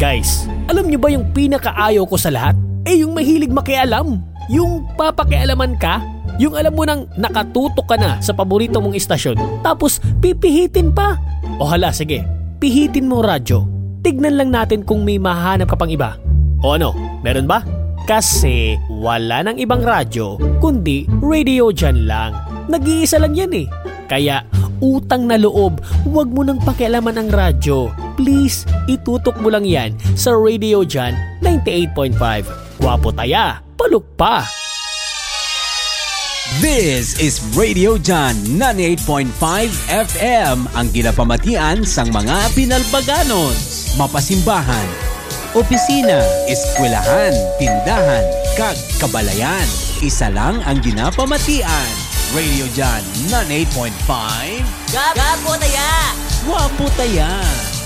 Guys, alam nyo ba yung pinakaayaw ko sa lahat? Yung mahilig makialam. Yung papakialaman ka, yung alam mo nang nakatutok ka na sa paborito mong istasyon, tapos pipihitin pa. O hala, sige, pihitin mo radyo. Tignan lang natin kung may mahanap ka pang iba. O ano, meron ba? Kasi wala nang ibang radyo, kundi Radio Jan lang. Nag-iisa lang yan eh. Kaya utang na loob, huwag mo nang pakialaman ang radyo. Please, itutok mo lang yan sa Radio Jan 98.5. Gwapo taya, paluk pa. This is Radio Jan 98.5 FM, ang ginapamatian sang mga pinalbaganon, mapasimbahan, opisina, eskwelahan, tindahan, kag kabalayan. Isa lang ang ginapamatian. Radio Jan 98.5. Gwapo taya! Gwapo taya!